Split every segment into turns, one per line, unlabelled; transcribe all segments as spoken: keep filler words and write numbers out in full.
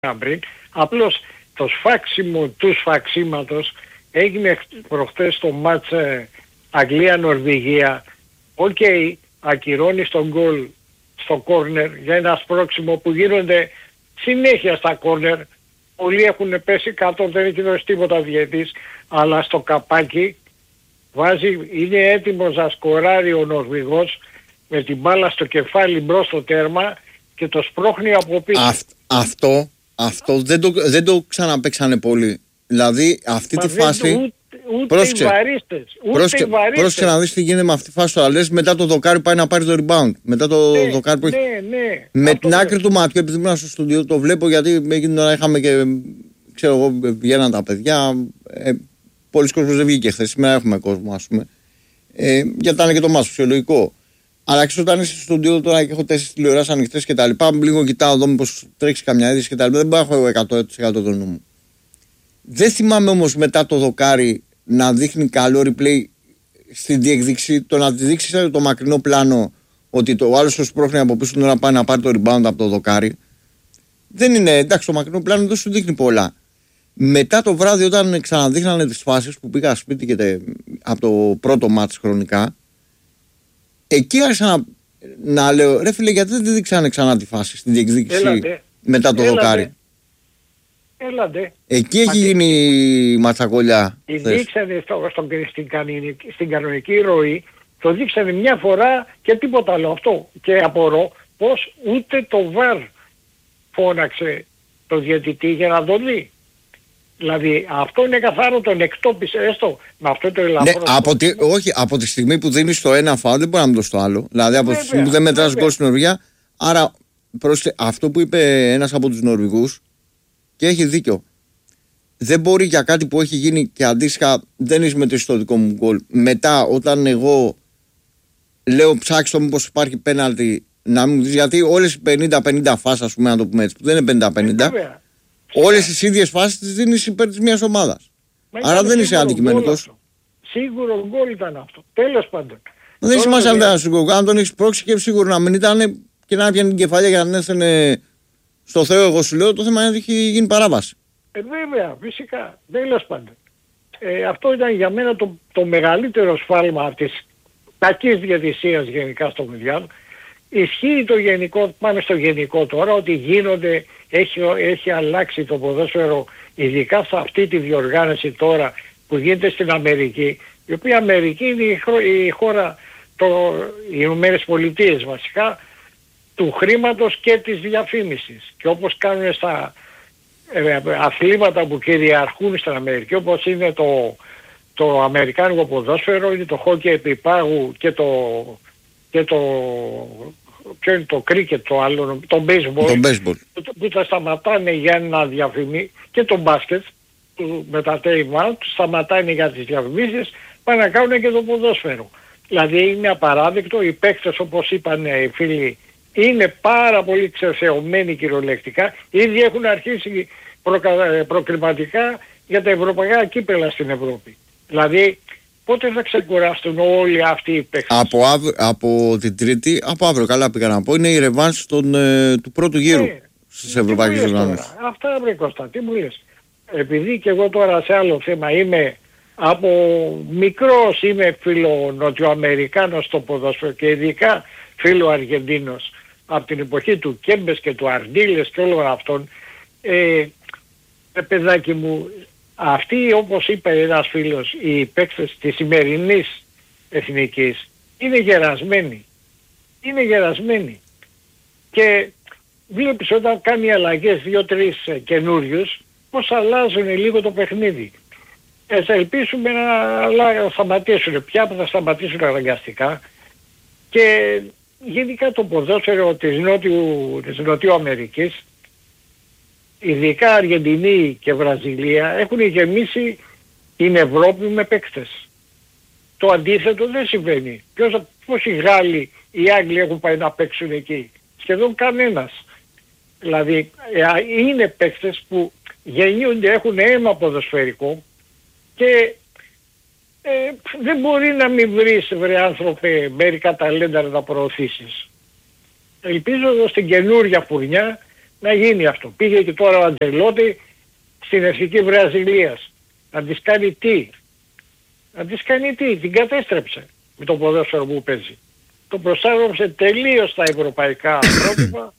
πριν. Απλώς το σφάξιμο του σφαξίματος έγινε προχτές στο μάτς ε, Αγγλία-Νορβηγία. Οκ, okay, ακυρώνει στον γκολ στο κόρνερ για ένα σπρώξιμο που γίνονται συνέχεια στα κόρνερ. Πολλοί έχουν πέσει κάτω, δεν έχει δώσει τίποτα διαιτής, αλλά στο καπάκι βάζει, είναι έτοιμος να σκοράρει ο Νορβηγός με την μπάλα στο κεφάλι μπρος στο τέρμα και το σπρώχνει από πίσω.
Αυ, αυτό, αυτό δεν το, δεν το ξαναπαίξανε πολύ. Δηλαδή αυτή
Μα
τη φάση...
Ούτε, ούτε οι βαρίστες. Ούτε οι βαρίστες.
Πρόσεξε να δεις τι γίνεται με αυτή τη φάση. Λες μετά το δοκάρι πάει να πάρει το rebound. Μετά το
ναι,
δοκάρι που έχει...
ναι, ναι.
Με
αυτό
την άκρη του ματιού, επειδή ήμουν στο στούντιο, το βλέπω γιατί εκείνη την ώρα είχαμε και... Ξέρω εγώ, βγαίναν τα παιδιά. Ε, Πολλοί κόσμος δεν βγήκε χθες. Σήμερα έχουμε κόσμο, ας πούμε. Ε, γιατί ήταν και το μάτς φυσιολογικό. Αλλά ξέρεις, όταν είσαι στο στούντιο τώρα και έχω τέσσερις τηλεοράσεις ανοιχτές και τα λοιπά, λίγο κοιτάω εδώ μήπως τρέξει καμιά είδηση και τα λοιπά. Δεν μπορώ να έχω εκατό τοις εκατό το νου μου. Δεν θυμάμαι όμως μετά το δοκάρι να δείχνει καλό replay στην διεκδίκηση. Το να τη δείξει το μακρινό πλάνο ότι το άλλο σου σπρώχνει από πίσω να πάει να πάρει το rebound από το δοκάρι. Δεν είναι, εντάξει, το μακρινό πλάνο δεν σου δείχνει πολλά. Μετά το βράδυ, όταν ξαναδείχνανε τις φάσεις που πήγα σπίτι και τε, από το πρώτο μάτς χρονικά, εκεί άρχισα να, να λέω, ρε φίλε, γιατί δεν τη δείξανε ξανά τη φάση στην διεκδίκηση Έλατε. μετά το Έλατε. δοκάρι.
Έλατε.
Εκεί έχει Μα γίνει η ματσακολιά.
Τη δείξανε στο, στο, στην, κανονική, στην κανονική ροή, το δείξανε μια φορά και τίποτα άλλο αυτό. Και απορώ πως ούτε το βαρ φώναξε το διαιτητή για να το δει. Δηλαδή αυτό είναι καθαρό, τον εκτόπισε έστω με αυτό το ελαφρό. Ναι,
από τη, όχι, από τη στιγμή που δίνεις το ένα φάουλ δεν μπορεί να μην δώσει το άλλο. Δηλαδή από βέβαια, τη στιγμή που δεν μετράς γκολ στην Νορβηγία. Άρα προς, αυτό που είπε ένας από τους Νορβηγούς και έχει δίκιο. Δεν μπορεί για κάτι που έχει γίνει και αντίστοιχα δεν έχει μετρήσει το δικό μου γκολ. Μετά όταν εγώ λέω ψάξτε το μήπως υπάρχει πέναλτι να μην δεις, γιατί όλες οι πενήντα πενήντα φάσεις, ας πούμε, να το πούμε έτσι, που δεν είναι πενήντα πενήντα, όλες τις ίδιες φάσεις τις δίνεις υπέρ της μιας ομάδας. Άρα δεν είσαι αντικειμενικός.
Σίγουρο γκολ ήταν αυτό. Τέλος πάντων.
Δεν έχει σημασία αν ήταν σίγουρο. Αν τον έχεις πρόξει και σίγουρο να μην ήταν και να πιάνει την κεφαλιά για να έστελνε στο Θεό, εγώ σου λέω, το θέμα είναι ότι έχει γίνει παράβαση.
Ε, βέβαια, φυσικά. Τέλος πάντων. Ε, αυτό ήταν για μένα το, το μεγαλύτερο σφάλμα της κακής διαιτησίας γενικά στο Μουντιάλ. Ισχύει το γενικό, πάμε στο γενικό τώρα, ότι γίνονται, έχει, έχει αλλάξει το ποδόσφαιρο, ειδικά σε αυτή τη διοργάνωση τώρα που γίνεται στην Αμερική, η οποία Αμερική είναι η, χώρα, η χώρα το, οι Ηνωμένες Πολιτείες βασικά, του χρήματος και της διαφήμισης. Και όπως κάνουν στα ε, αθλήματα που κυριαρχούν στην Αμερική, όπως είναι το, το αμερικάνικο ποδόσφαιρο, είναι το χόκι επιπάγου και το... και το ποιο είναι το κρίκετ, το άλλο, το baseball,
το baseball.
που τα σταματάνε για να διαφημίσει, και το μπάσκετ που με τα τέιμα του σταματάνε για τις διαφημίσεις, πάνε να κάνουν και το ποδόσφαιρο. Δηλαδή είναι απαράδεκτο, οι παίκτες όπως είπαν οι φίλοι είναι πάρα πολύ ξεσεωμένοι κυριολεκτικά, ήδη έχουν αρχίσει προκα... προκριματικά για τα ευρωπαϊκά κύπελα στην Ευρώπη. Δηλαδή πότε θα ξεκουράσουν όλοι αυτοί οι παίκτες.
Από, αυ... από την Τρίτη, από αύριο, καλά πήγα να πω, είναι η ρεβάνς ε, του πρώτου γύρου
ναι,
στις ευρωπαϊκές οργανώσεις.
Αυτά βρε Κώστα, τι μου λες. Επειδή και εγώ τώρα σε άλλο θέμα είμαι από μικρός, είμαι φίλο Νοτιοαμερικάνος στο ποδόσφαιρο και ειδικά φίλο Αργεντίνος από την εποχή του Κέμπες και του Αρντίλες και όλων αυτών. Ε, παιδάκι μου, αυτοί, όπως είπε ένας φίλος, οι παίκτες της σημερινής εθνικής είναι γερασμένοι. Είναι γερασμένοι. Και βλέπεις όταν κάνει αλλαγές δύο-τρεις καινούριους, πως αλλάζουν λίγο το παιχνίδι. Ε, θα ελπίσουμε να σταματήσουν πια, που θα σταματήσουν αναγκαστικά. Και γενικά το ποδόσφαιρο της Νότιου, της Νοτιού Αμερικής, ειδικά Αργεντινή και Βραζιλία, έχουν γεμίσει την Ευρώπη με παίκτες. Το αντίθετο δεν συμβαίνει. Ποιος, πώς οι Γάλλοι, οι Άγγλοι έχουν πάει να παίξουν εκεί? Σχεδόν κανένας. Δηλαδή είναι παίκτες που γεννιούνται, έχουν αίμα ποδοσφαιρικό και ε, δεν μπορεί να μην βρεις, βρε άνθρωπε, μερικά ταλέντα να τα προωθήσεις. Ελπίζω στην καινούρια φουρνιά να γίνει αυτό. Πήγε και τώρα ο Αντζελότη στην Εθνική Βραζιλίας. Να της κάνει τι. Να της κάνει τι. Την κατέστρεψε με το ποδόσφαιρο που παίζει. Το προσάρμοσε τελείως στα ευρωπαϊκά πρότυπα.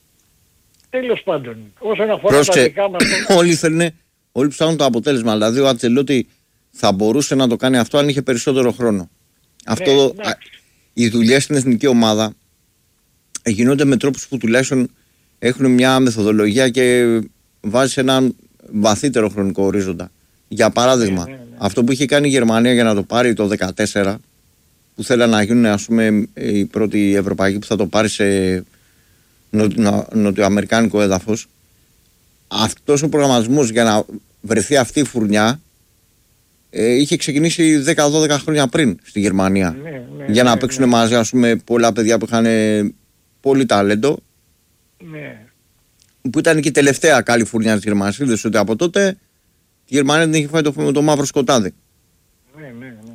Τέλος πάντων. Όσον αφορά Πρόσκε, τα δικά μας...
όλοι θέλουν, όλοι ψάχνουν το αποτέλεσμα. Δηλαδή ο Αντζελότη θα μπορούσε να το κάνει αυτό αν είχε περισσότερο χρόνο. Αυτό, ναι, οι δουλειές στην εθνική ομάδα γίνονται με τρόπους που τουλάχιστον έχουν μια μεθοδολογία και βάζει έναν βαθύτερο χρονικό ορίζοντα. Για παράδειγμα, ναι, ναι, ναι. αυτό που είχε κάνει η Γερμανία για να το πάρει το δύο χιλιάδες δεκατέσσερα, που θέλανε να γίνουν, ας πούμε, η πρώτη Ευρωπαϊκή που θα το πάρει σε νο, νο, νοτιοαμερικάνικο έδαφος, αυτός ο προγραμματισμός για να βρεθεί αυτή η φουρνιά ε, είχε ξεκινήσει δέκα δώδεκα χρόνια πριν στη Γερμανία. Ναι, ναι, για να ναι, παίξουν ναι. μαζί, ας πούμε, πολλά παιδιά που είχαν πολύ ταλέντο.
Ναι.
Που ήταν και η τελευταία καλή φουρνιά της Γερμανίας. Είδες ότι από τότε η Γερμανία την είχε φάει το, το μαύρο σκοτάδι.
Ναι, ναι, ναι.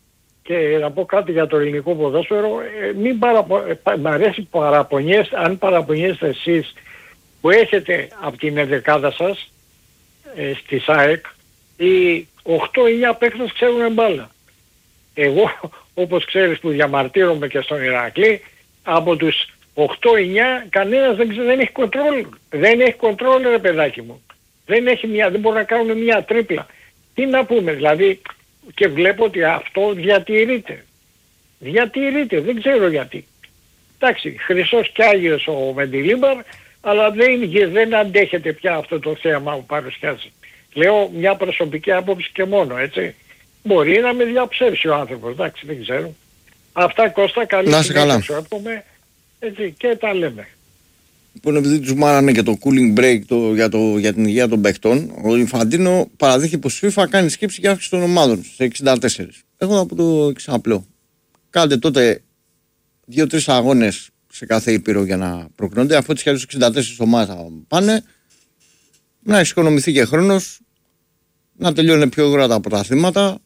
Και να πω κάτι για το ελληνικό ποδόσφαιρο. Ε, μην παραπο... ε, μ' αρέσει που παραπονιέστε, αν παραπονιέστε εσείς που έχετε από την ενδεκάδα σας ε, στη ΣΑΕΚ, οι οκτώ εννιά παίκτες ξέρουν μπάλα. Εγώ, όπως ξέρεις που διαμαρτύρομαι και στον Ηρακλή, από τους οκτώ εννιά κανένας δεν, ξέ, δεν έχει κοντρόλ. Δεν έχει κοντρόλ, ρε παιδάκι μου. Δεν, έχει μια, δεν μπορούν να κάνουν μια τρίπλα. Τι να πούμε, δηλαδή, και βλέπω ότι αυτό διατηρείται. Διατηρείται, δεν ξέρω γιατί. Εντάξει, χρυσός κι Άγιος ο Μεντιλίμπαρ, αλλά δεν, δεν αντέχεται πια αυτό το θέμα που παρουσιάζει. Λέω μια προσωπική άποψη και μόνο, έτσι. Μπορεί να με διαψεύσει ο άνθρωπος, εντάξει, δεν ξέρω. Αυτά, Κώστα, καλή συνέχεια σου εύχομαι, έτσι, και τα λέμε.
Λοιπόν, επειδή τους μάρανε και το cooling break το, για, το, για την υγεία των παιχτών, ο Ινφαντίνο παραδείχει πως η FIFA κάνει σκέψη για αύξηση των ομάδων σε εξήντα τέσσερα. Έχω να πω το εξής απλό. Κάντε τότε δύο-τρεις αγώνες σε κάθε ήπειρο για να προκρίνονται, αφού τις χιλιάδες εξήντα τέσσερις ομάδες θα πάνε, να εξοικονομηθεί και χρόνος, να τελειώνουν πιο γρήγορα τα πρωταθλήματα.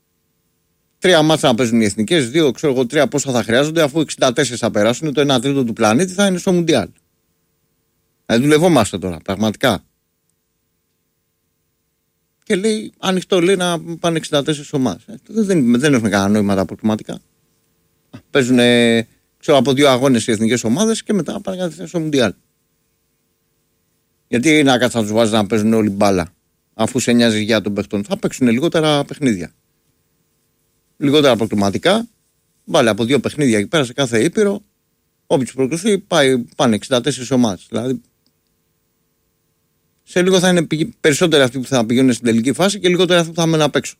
Τρία μάτσα να παίζουν οι εθνικές, δύο, ξέρω εγώ, τρία πόσα θα χρειάζονται, αφού εξήντα τέσσερα θα περάσουν, το ένα τρίτο του πλανήτη θα είναι στο Μουντιάλ. Δηλαδή δουλευόμαστε τώρα, πραγματικά. Και λέει, ανοιχτό λέει να πάνε εξήντα τέσσερις ομάδες. Ε, δεν, δεν έχουν κανένα νόημα τα προκριματικά. Παίζουν, ξέρω, από δύο αγώνες οι εθνικές ομάδες και μετά πάνε κατευθείαν στο Μουντιάλ. Γιατί να κάτσει να τους βάζει να παίζουν όλοι μπάλα, αφού σε νοιάζει για των παιχτών. Θα παίξουν λιγότερα παιχνίδια. Λιγότερα προκριματικά. Βάλε από δύο παιχνίδια εκεί πέρα σε κάθε ήπειρο. Όποιος προκριθεί πάει, πάνε εξήντα τέσσερις ομάδες. Δηλαδή σε λίγο θα είναι περισσότεροι αυτοί που θα πηγαίνουν στην τελική φάση και λιγότεροι αυτοί που θα μένουν απ' έξω.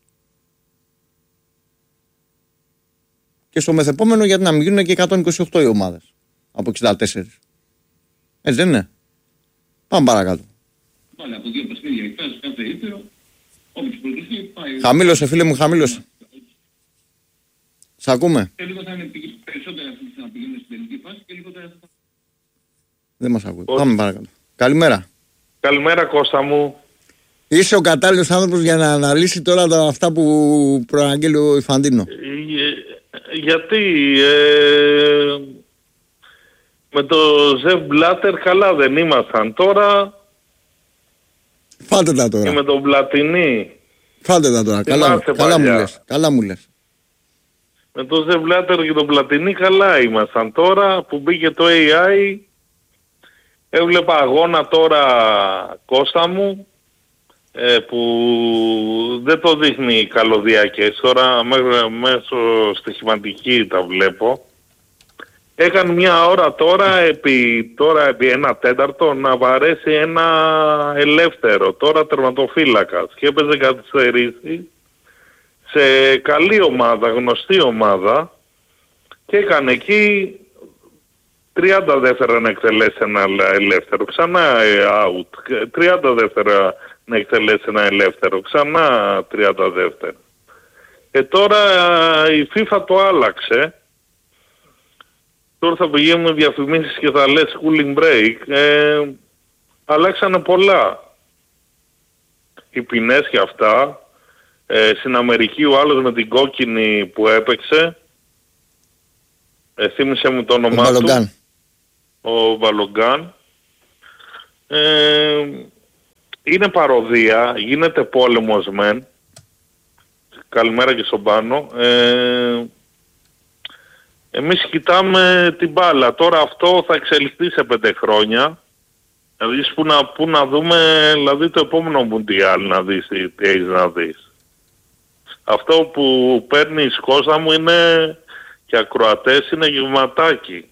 Και στο μεθεπόμενο, γιατί να μην γίνουν και εκατόν είκοσι οκτώ οι ομάδες από εξήντα τέσσερα. Έτσι δεν είναι? Πάμε παρακάτω.
Πάλι από δύο παιχνίδια εκεί πέρα σε κάθε ήπειρο. Όποιος προκριθεί πάει.
Χαμήλωσε, φίλε μου, χαμήλωσε. Σ' ακούμε?
Και λίγο θα είναι περισσότεροι αυτοί που θα πηγαίνουν στην τελική φάση και λιγότεροι αυτοί θα...
Δεν μας ακούει. Πάμε παρακάτω. Καλημέρα.
Καλημέρα, Κώστα μου.
Είσαι ο κατάλληλος άνθρωπος για να αναλύσει τώρα τα, αυτά που προαναγγέλει ο Ινφαντίνο.
Ε, γιατί ε, με το Ζεφ Μπλάτερ καλά δεν ήμασταν τώρα.
Φάτε τα τώρα.
Και με τον Πλατινί.
Φάτε τα τώρα. Καλά, καλά, μου λες, καλά μου λες.
Με τον Ζεφ Μπλάτερ και τον Πλατινί καλά ήμασταν τώρα που μπήκε το έι άι. Έβλεπα αγώνα τώρα, Κώστα μου, ε, που δεν το δείχνει καλωδιακές. Τώρα μέσω στοιχηματική τα βλέπω. Έκανε μια ώρα τώρα επί, τώρα επί ένα τέταρτο να βαρέσει ένα ελεύθερο. Τώρα τερματοφύλακας και έπαιζε καθυστερήσει σε καλή ομάδα, γνωστή ομάδα και έκανε εκεί τριάντα δεύτερα να εκτελέσει ένα ελεύθερο, ξανά out, τριάντα δεύτερα να εκτελέσει ένα ελεύθερο, ξανά τριάντα δεύτερα. Ε, τώρα η FIFA το άλλαξε. Τώρα θα πηγαίνουμε διαφημίσεις και θα λες cooling break. Ε, αλλάξανε πολλά. Οι ποινές και αυτά. Ε, στην Αμερική ο άλλος με την κόκκινη που έπαιξε. Ε, θύμισε μου το όνομά του. Ο Βαλογκάν. Ε, είναι παροδία, γίνεται πόλεμος μεν. Καλημέρα και στον Πάνο. Ε, εμείς κοιτάμε την μπάλα. Τώρα αυτό θα εξελιχθεί σε πέντε χρόνια. Δηλαδή που να, που να δούμε δηλαδή το επόμενο Μουντιάλ να δεις τι, τι έχεις να δεις. Αυτό που παίρνεις Κώστα μου είναι και ακροατές είναι γευματάκι.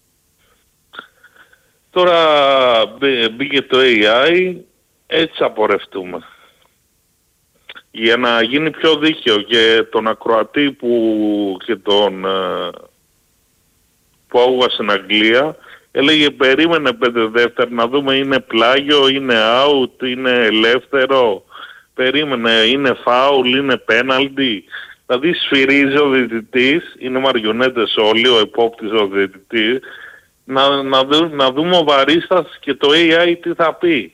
Τώρα μπήκε το έι άι, έτσι θα πορευτούμε. Για να γίνει πιο δίκαιο και τον ακροατή που και τον που άγουα στην Αγγλία, έλεγε περίμενε πέντε δεύτερα να δούμε είναι πλάγιο, είναι out, είναι ελεύθερο, περίμενε είναι foul, είναι penalty. Δηλαδή σφυρίζει ο διαιτητής, είναι μαριονέτες όλοι, ο επόπτης ο διαιτητής, να, να, δου, να δούμε ο βαρίστας και το έι άι τι θα πει.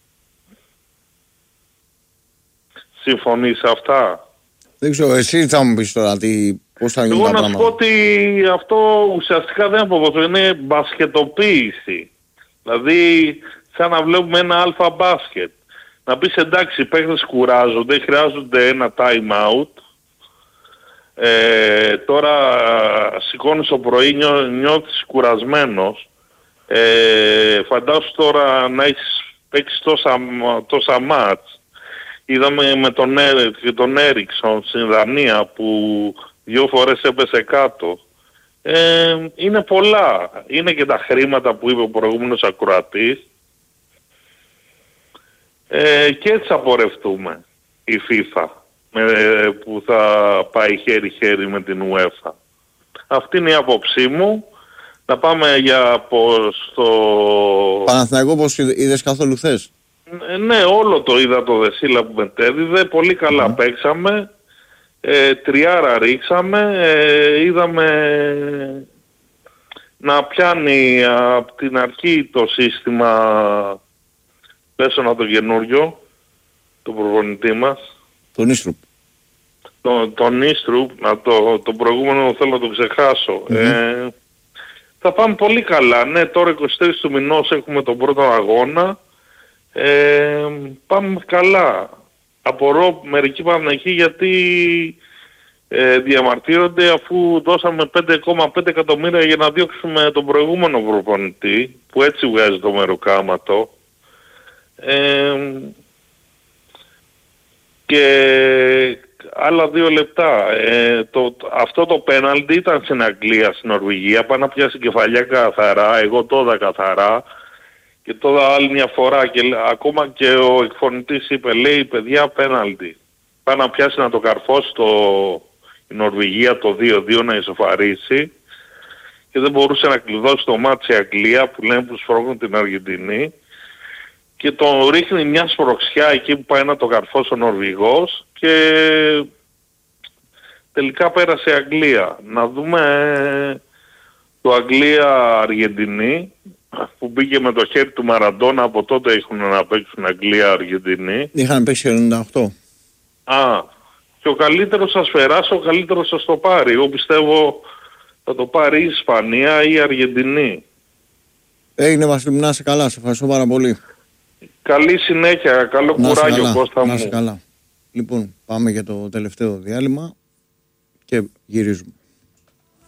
Συμφωνείς σε αυτά?
Δεν ξέρω, εσύ θα μου πεις τώρα τι, πώς θα γίνουν τα πράγματα.
Εγώ να σου πω ότι αυτό ουσιαστικά δεν αποδοτώ, είναι μπασκετοποίηση. Δηλαδή σαν να βλέπουμε ένα αλφα μπάσκετ. Να πεις εντάξει οι παίκτες κουράζονται, χρειάζονται ένα time out. Ε, τώρα σηκώνεις το πρωί, νιώ, νιώθεις κουρασμένος. Ε, φαντάσου τώρα να έχεις παίξει τόσα, τόσα μάτς. Είδαμε με τον, και τον Έριξον στην Δανία που δύο φορές έπεσε κάτω. Ε, είναι πολλά. Είναι και τα χρήματα που είπε ο προηγούμενος ακροατής. Ε, και έτσι θα πορευτούμε η FIFA με, που θα πάει χέρι-χέρι με την UEFA. Αυτή είναι η άποψή μου. Να πάμε για πως το...
Παναθηναϊκό πως είδες καθόλου θες?
Ε, ναι, όλο το είδα το Δεσίλα που μετέδιδε. Πολύ καλά mm. παίξαμε. Ε, τριάρα ρίξαμε. Ε, είδαμε να πιάνει από την αρχή το σύστημα πέσωνα το καινούριο, το προπονητή μας.
Τον Ίστρουπ.
Τον, τον Ίστρουπ, να το, το προηγούμενο θέλω να το ξεχάσω. Mm-hmm. Ε, θα πάμε πολύ καλά. Ναι, τώρα είκοσι τρεις του μηνός έχουμε τον πρώτο αγώνα. Ε, πάμε καλά. Απορώ μερικοί Παναθηναϊκοί γιατί ε, διαμαρτύρονται αφού δώσαμε πέντε κόμμα πέντε εκατομμύρια για να διώξουμε τον προηγούμενο προπονητή που έτσι βγάζει το μεροκάματο. Ε, και άλλα δύο λεπτά. Ε, το, αυτό το πέναλτι ήταν στην Αγγλία, στην Νορβηγία. Πάει να πιάσει κεφαλιά καθαρά. Εγώ το είδα καθαρά. Και τώρα άλλη μια φορά. Και ακόμα και ο εκφωνητής είπε, λέει, παιδιά, πέναλτι. Πάει να πιάσει να το καρφώσει το, η Νορβηγία το δύο δύο να ισοφαρίσει. Και δεν μπορούσε να κλειδώσει το μάτι η Αγγλία που λένε που σφρώγουν την Αργεντινή. Και τον ρίχνει μια σπροξιά εκεί που πάει να το καρφώσει ο Νορβηγός και τελικά πέρασε η Αγγλία. Να δούμε το Αγγλία-Αργεντινή που μπήκε με το χέρι του Μαραντόνα, από τότε έχουν να παίξουν Αγγλία-Αργεντινή.
Είχαν παίξει ενενήντα οκτώ.
Α, και ο καλύτερος σας περάσει, ο καλύτερος σας το πάρει. Εγώ πιστεύω θα το πάρει η Ισπανία ή η Αργεντινή.
Έγινε Βασίλη, να είσαι καλά, σε ευχαριστώ πάρα πολύ.
Καλή συνέχεια, καλό
να
κουράγιο
καλά,
Κώστα μου.
Να είσαι καλά. Λοιπόν, πάμε για το τελευταίο διάλειμμα και γυρίζουμε.